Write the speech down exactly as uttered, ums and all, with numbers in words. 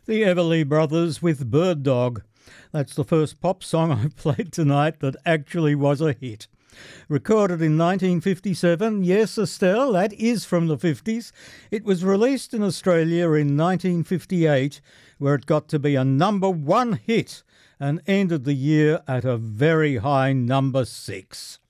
The Everly Brothers with Bird Dog. That's the first pop song I've played tonight that actually was a hit. Recorded in nineteen fifty-seven, yes, Estelle, that is from the fifties. It was released in Australia in nineteen fifty-eight, where it got to be a number one hit and ended the year at a very high number six.